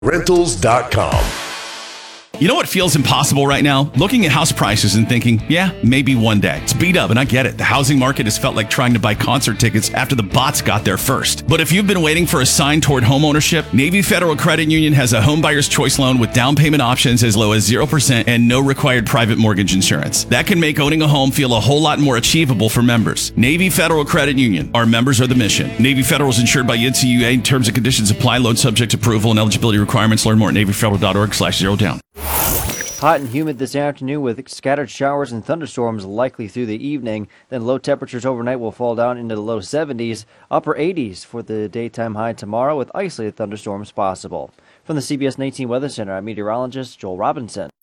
Rentals.com. You know what feels impossible right now? Looking at house prices and thinking, yeah, maybe one day. It's beat up, and I get it. The housing market has felt like trying to buy concert tickets after the bots got there first. But if you've been waiting for a sign toward homeownership, Navy Federal Credit Union has a home buyer's choice loan with down payment options as low as 0% and no required private mortgage insurance. That can make owning a home feel a whole lot more achievable for members. Navy Federal Credit Union. Our members are the mission. Navy Federal is insured by NCUA. Terms and conditions apply. Loan subject to approval and eligibility requirements. Learn more at NavyFederal.org/zerodown. Hot and humid this afternoon with scattered showers and thunderstorms likely through the evening. Then low temperatures overnight will fall down into the low 70s, upper 80s for the daytime high tomorrow with isolated thunderstorms possible. From the CBS 19 Weather Center, I'm meteorologist Joel Robinson.